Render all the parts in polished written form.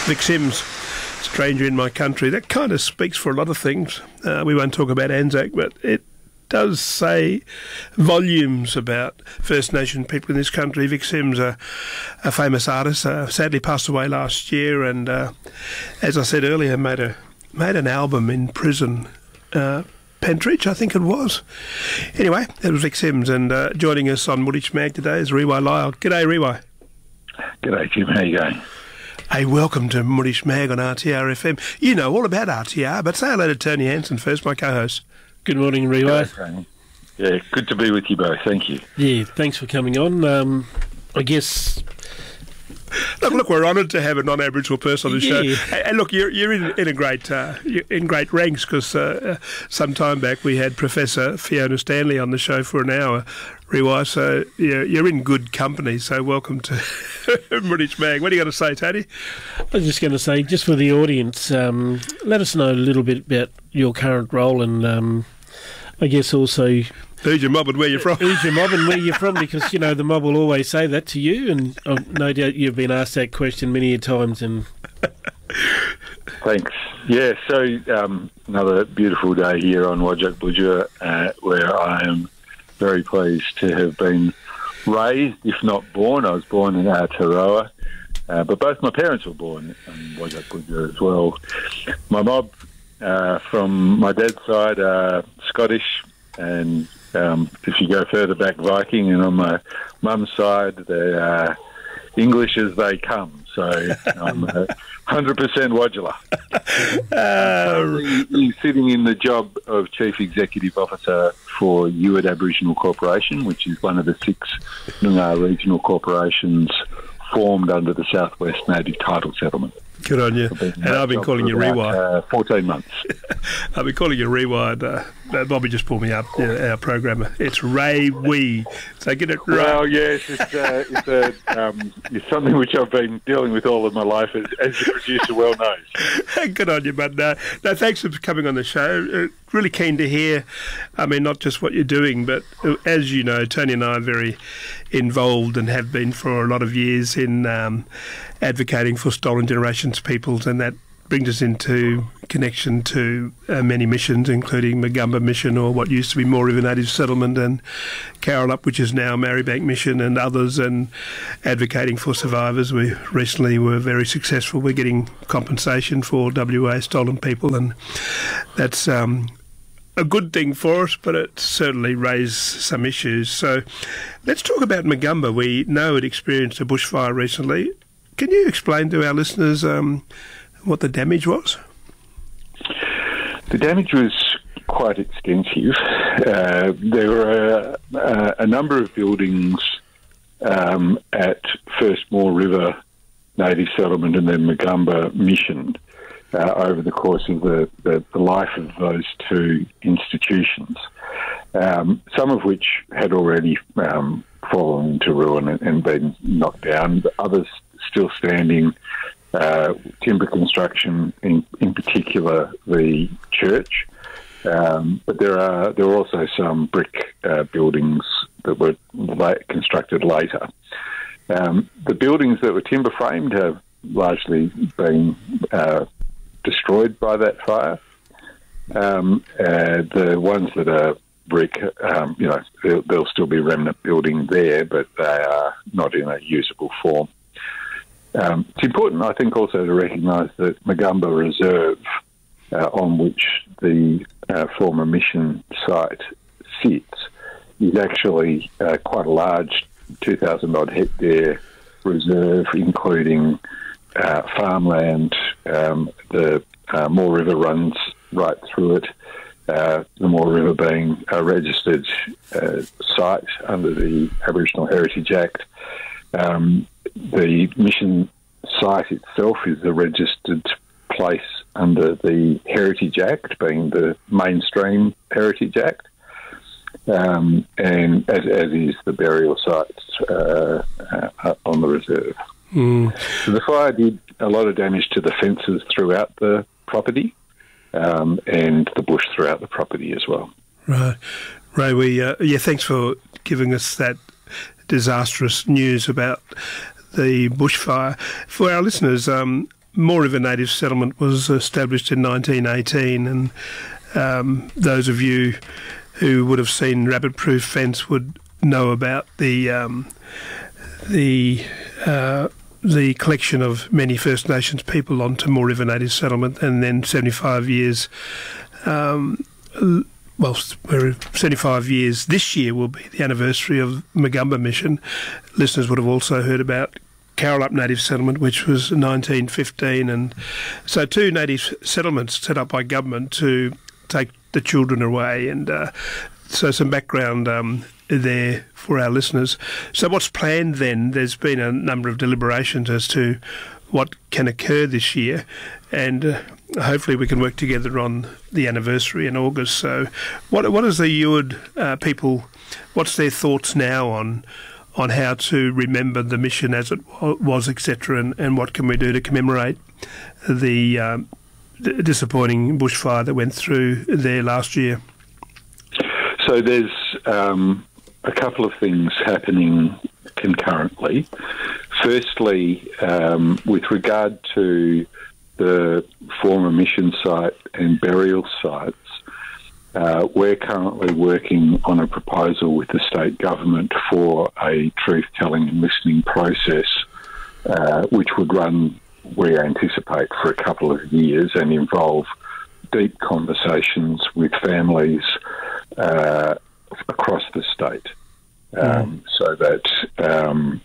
Vic Sims, Stranger in My Country. That kind of speaks for a lot of things. We won't talk about Anzac, but it does say volumes about First Nation people in this country. Vic Sims, a famous artist, sadly passed away last year, and as I said earlier, made an album in prison. Pentridge, I think it was. Anyway, that was Vic Sims, and joining us on Moorish Mag today is Rewi Lyle. G'day, Rewi. G'day, Jim. How you going? Hey, welcome to Moorish Mag on RTR FM. You know all about RTR, but say hello to Tony Hansen first, my co-host. Good morning, Rewi. Yeah, good to be with you both. Thank you. Yeah, thanks for coming on. I guess... Look, we're honoured to have a non-Aboriginal person on the show. And look, you're in a great in great ranks, because some time back we had Professor Fiona Stanley on the show for an hour, Rewi. So you're in good company. So welcome to Moorish Mag. What are you going to say, Tony? I was just going to say, just for the audience, let us know a little bit about your current role, and I guess also... Who's your mob and where you're from? Who's your mob and where you're from, because, you know, the mob will always say that to you, and no doubt you've been asked that question many a times. And Thanks. Yeah, so another beautiful day here on Whadjuk Bluja, where I am very pleased to have been raised, if not born. I was born in Aotearoa, but both my parents were born in Whadjuk Bluja as well. My mob from my dad's side are Scottish, and if you go further back, Viking, and on my mum's side, they're English as they come. So I'm 100% Wadjala. Sitting in the job of Chief Executive Officer for Ewart Aboriginal Corporation, which is one of the 6 Noongar regional corporations formed under the Southwest Native Title Settlement. Good on you. And I've been calling you Rewi. 14 months. I've been calling you Rewi. Bobby just pulled me up, our programmer. It's Ray Wee. So get it right. Well, yes, it's something which I've been dealing with all of my life, as the producer well knows. Good on you, bud. No, thanks for coming on the show. Really keen to hear, I mean, not just what you're doing, but as you know, Tony and I are very involved and have been for a lot of years in advocating for stolen generations peoples, and that brings us into connection to many missions, including Magumba Mission, or what used to be Moore River Native Settlement, and Carolup, which is now Marybank Mission, and others, and advocating for survivors. We recently were very successful. We're getting compensation for WA stolen people, and that's a good thing for us, but it certainly raised some issues. So let's talk about Magumba. We know it experienced a bushfire recently. Can you explain to our listeners what the damage was? The damage was quite extensive. There were a number of buildings at first Moore River Native Settlement and then Magumba Mission over the course of the life of those 2 institutions, some of which had already fallen into ruin and been knocked down, but others still standing. Timber construction, in particular the church, but there were also some brick buildings that were constructed later. The buildings that were timber framed have largely been destroyed by that fire. The ones that are brick, there'll still be remnant building there, but they are not in a usable form. It's important, I think, also to recognise that Magumba Reserve, on which the former mission site sits, is actually quite a large 2,000-odd hectare reserve, including farmland. The Moore River runs right through it, the Moore River being a registered site under the Aboriginal Heritage Act. The mission site itself is a registered place under the Heritage Act, being the mainstream Heritage Act, and as is the burial sites on the reserve. So the fire did a lot of damage to the fences throughout the property, and the bush throughout the property as well. Right. Ray, thanks for giving us that disastrous news about the bushfire. For our listeners, Moore River Native Settlement was established in 1918, and those of you who would have seen Rabbit Proof Fence would know about the collection of many First Nations people onto Moore River Native Settlement, and then 75 years. Well, we're 75 years. This year will be the anniversary of Magumba Mission. Listeners would have also heard about Carrolup Native Settlement, which was 1915, and so 2 native settlements set up by government to take the children away, and so some background there for our listeners. So what's planned then? There's been a number of deliberations as to what can occur this year, and hopefully we can work together on the anniversary in August. So what is the Yuin people, what's their thoughts now on how to remember the mission as it was, etc., and what can we do to commemorate the disappointing bushfire that went through there last year? So there's a couple of things happening concurrently. Firstly, with regard to the former mission site and burial sites, we're currently working on a proposal with the state government for a truth-telling and listening process, which would run, we anticipate, for a couple of years and involve deep conversations with families across the state, so that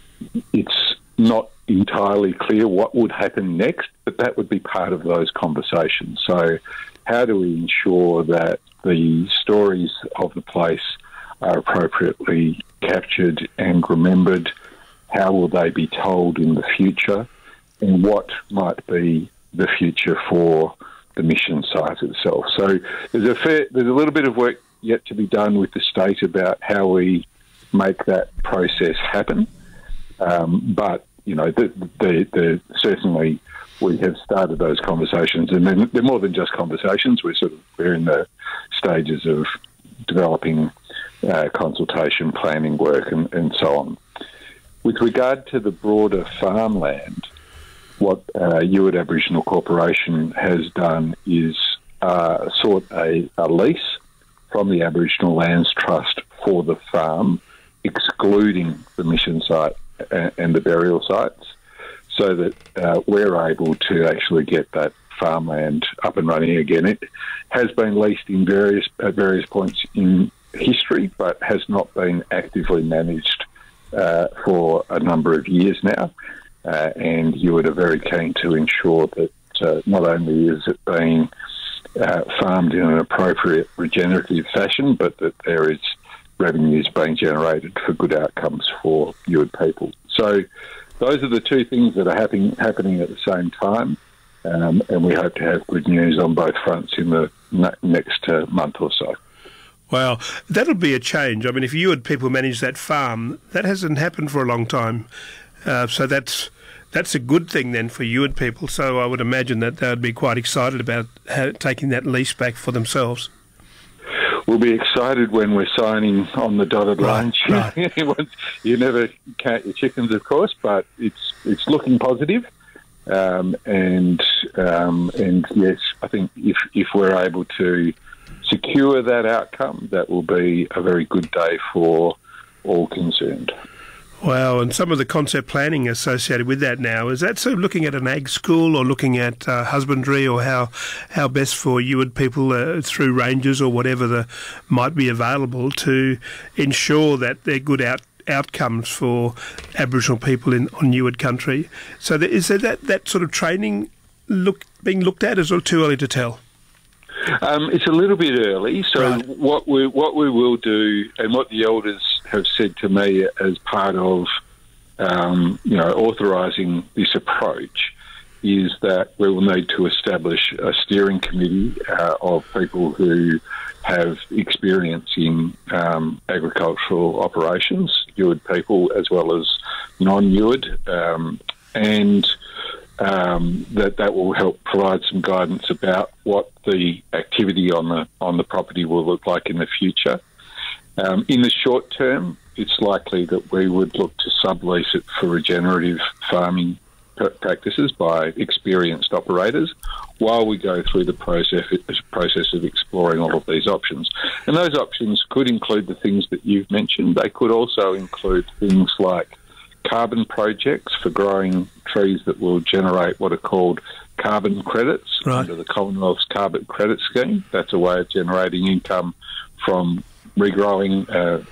it's not entirely clear what would happen next, but that would be part of those conversations. So how do we ensure that the stories of the place are appropriately captured and remembered? How will they be told in the future? And what might be the future for the mission site itself? So there's a little bit of work yet to be done with the state about how we make that process happen. But, you know, certainly we have started those conversations, and they're more than just conversations. We're in the stages of developing consultation, planning work, and so on. With regard to the broader farmland, what Yuin Aboriginal Corporation has done is sought a lease from the Aboriginal Lands Trust for the farm, excluding the mission site and the burial sites, so that we're able to actually get that farmland up and running again. It has been leased at various points in history, but has not been actively managed for a number of years now. And Yuin are very keen to ensure that not only is it being farmed in an appropriate regenerative fashion, but that there is revenues being generated for good outcomes for Yuin people. So those are the two things that are happening at the same time, and we hope to have good news on both fronts in the next month or so. Wow, that'll be a change. I mean, if Yuin people manage that farm, that hasn't happened for a long time. So that's a good thing then for Yuin people. So I would imagine that they would be quite excited about taking that lease back for themselves. We'll be excited when we're signing on the dotted line. Right. You never count your chickens, of course, but it's looking positive. And yes, I think if we're able to secure that outcome, that will be a very good day for all concerned. Wow, and some of the concept planning associated with that now, is that sort of looking at an ag school or looking at husbandry, or how best for Yuin people through ranges or whatever might be available to ensure that they're good outcomes for Aboriginal people on Yuin country. So is there that sort of training being looked at, or too early to tell? It's a little bit early. So right. What we will do, and what the elders have said to me as part of authorising this approach, is that we will need to establish a steering committee of people who have experience in agricultural operations, Yuin people as well as non-Yuin, and that will help provide some guidance about what the activity on the property will look like in the future. In the short term, it's likely that we would look to sublease it for regenerative farming practices by experienced operators while we go through the process of exploring all of these options. And those options could include the things that you've mentioned. They could also include things like carbon projects for growing trees that will generate what are called carbon credits under the Commonwealth's Carbon Credit Scheme. That's a way of generating income from regrowing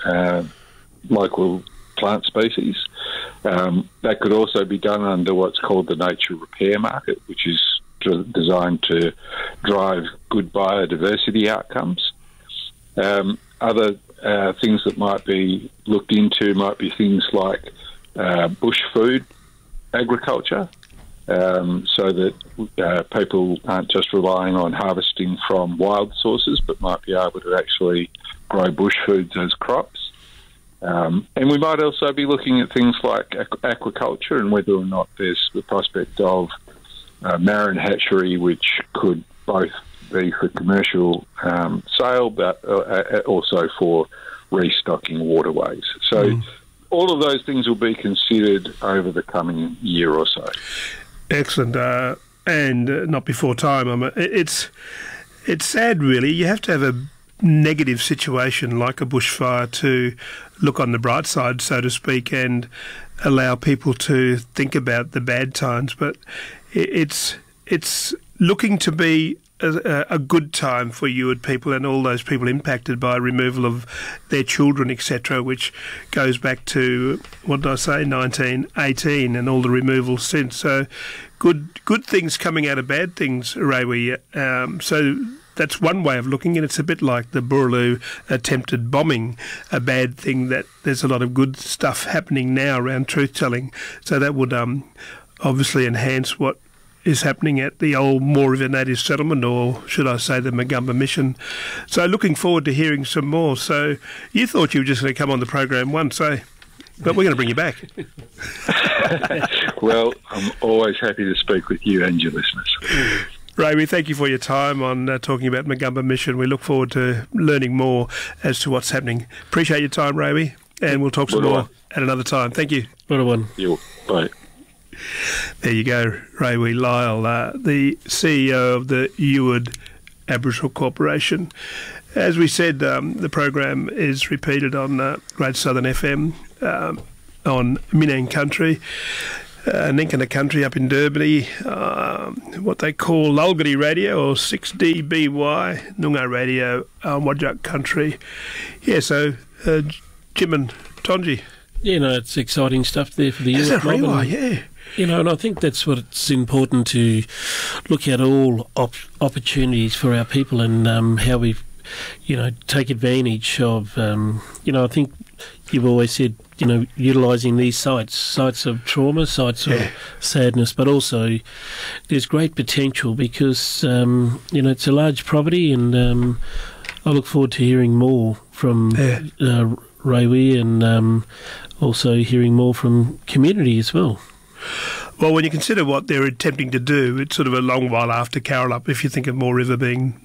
local plant species. That could also be done under what's called the nature repair market, which is designed to drive good biodiversity outcomes. Other things that might be looked into might be things like bush food agriculture, so that people aren't just relying on harvesting from wild sources, but might be able to actually grow bush foods as crops. And we might also be looking at things like aquaculture and whether or not there's the prospect of marine hatchery, which could both be for commercial sale, but also for restocking waterways. So all of those things will be considered over the coming year or so. Excellent. And not before time. It's sad, really. You have to have a negative situation like a bushfire to look on the bright side, so to speak, and allow people to think about the bad times. But it's looking to be a good time for Ewart people and all those people impacted by removal of their children, etc., which goes back to, what did I say, 1918 and all the removals since. So good things coming out of bad things, Raewi. So that's one way of looking, and it's a bit like the Boorloo attempted bombing, a bad thing that there's a lot of good stuff happening now around truth-telling. So that would obviously enhance what is happening at the old Moore River Native Settlement, or should I say the Magumba Mission. So looking forward to hearing some more. So you thought you were just going to come on the program once, eh? But we're going to bring you back. Well, I'm always happy to speak with you and your listeners. Ray, we thank you for your time on talking about Magumba Mission. We look forward to learning more as to what's happening. Appreciate your time, Ray, and we'll talk some more at another time. Thank you. Bye. There you go, Raewi Lyle, the CEO of the Ewart Aboriginal Corporation. As we said, the program is repeated on Great Southern FM, on Minang Country, Ninkana Country up in Derby, what they call Lulgari Radio, or 6DBY, Noongar Radio on Whadjuk Country. Yeah, so Jim and Tonji. Yeah, no, it's exciting stuff there for the Ewart mob. Yeah. You know, and I think that's what it's important to look at, all opportunities for our people, and how we, take advantage of, I think you've always said, utilising these sites of trauma, sites of sadness, but also there's great potential because, it's a large property, and I look forward to hearing more from Raewi, and also hearing more from community as well. Well, when you consider what they're attempting to do, it's sort of a long while after Carolup. If you think of Moore River being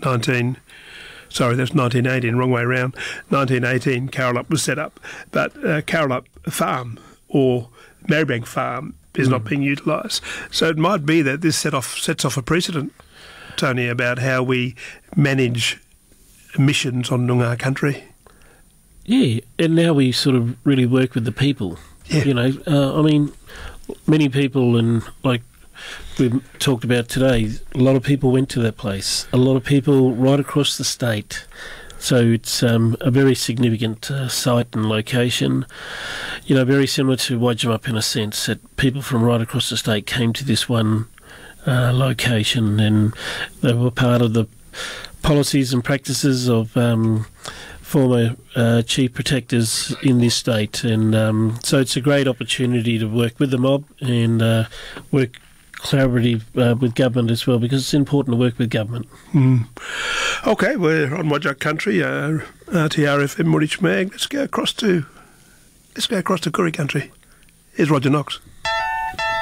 1918, wrong way around. 1918, Carolup was set up. But Carolup Farm or Marybank Farm is not being utilised. So it might be that this sets off a precedent, Tony, about how we manage missions on Noongar country. Yeah, and now we sort of really work with the people. Yeah. Many people, and like we've talked about today, a lot of people went to that place. A lot of people right across the state. So it's a very significant site and location. Very similar to Wodgumup in a sense, that people from right across the state came to this one location, and they were part of the policies and practices of former chief protectors in this state, and so it's a great opportunity to work with the mob and work collaborative with government as well, because it's important to work with government. Okay, we're on Whadjuk Country, RTRFM Moorich Mag. Let's go across to Koori Country. Here's Roger Knox.